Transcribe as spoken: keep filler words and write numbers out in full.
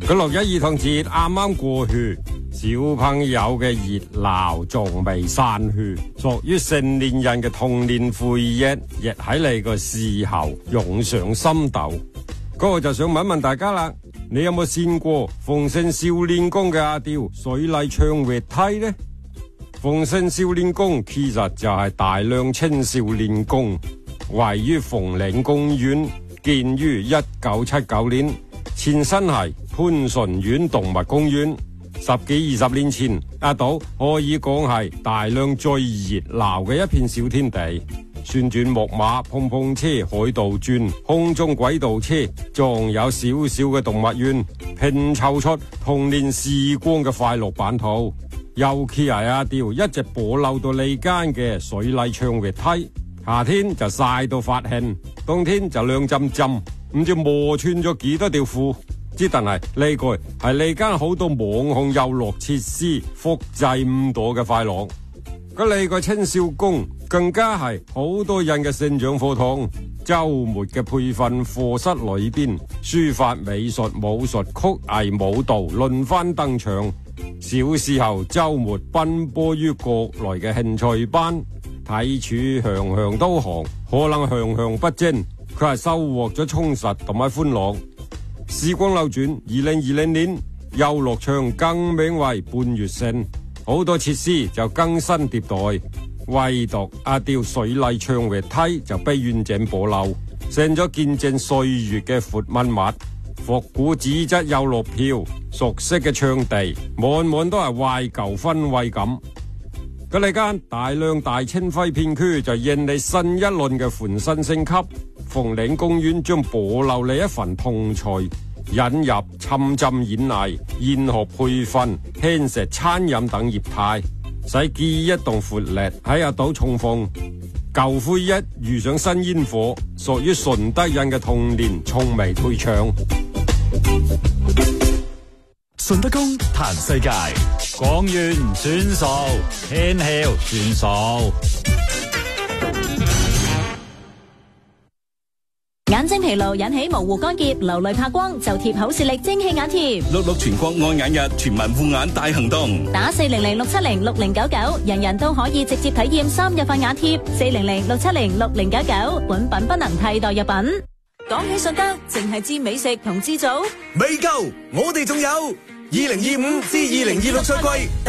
個六一兒童節啱啱過去，小朋友嘅熱鬧仲未散去，屬於成年人嘅童年回憶，亦喺你個時候湧上心頭。嗰個就想問問大家啦，你有冇見過鳳盛少年宮嘅阿刁水麗唱滑梯呢？鳳盛少年宮其實就係大良青少年宮，位於鳳嶺公園，建於一九七九年，前身係潘順苑動物公園。十幾二十年前，阿島可以講係大良最熱鬧嘅一片小天地，旋轉木馬、碰碰車、海盜轉、空中軌道車，仲有少少嘅動物園，拼湊出童年時光嘅快樂版圖。尤其係阿刁一直保留到你間嘅水麗唱滑梯，夏天就曬到發興，冬天就涼浸浸，唔知磨穿咗幾多條褲。之但係呢個係你間好多網紅遊樂設施複製唔到嘅快樂。咁你個青少宮更加係好多人嘅成長課堂，周末嘅培訓課室裏邊，書法、美術、武術、曲藝、舞蹈輪番登場。小時候周末奔波於國內嘅興趣班，睇處樣樣都行，可能樣樣不精，佢係收穫咗充實同埋歡樂。時光流轉，二零二零年遊樂場更名為半月星，好多設施就更新迭代，唯獨阿刁水麗唱滑梯就被完整保留，成咗見證歲月嘅活文物。復古紙質遊樂票，熟悉嘅場地，滿滿都係懷舊氛圍感。咁呢間大良大清輝片區就迎嚟新一輪嘅翻新升級。鳳嶺公園將保留你一份童趣，引入沉浸演藝、研學培訓、輕食餐飲等業態，使記憶同活力喺阿島重逢。舊灰一遇上新煙火，屬於順德人嘅童年從未退場。 順德公談世界，講完算數，天曉算數。 眼睛疲勞引起模糊乾澀、流淚怕光，就貼好視力蒸汽眼貼。 六六全國愛眼日，全民護眼大行動。 打四零零六七零六零九九，人人都可以直接體驗三日份眼貼。四零零六七零六零九九，本品不能替代藥品。講起順德，淨係知美食同知祖， 未夠，我哋仲有二零二五至二零二六賽季。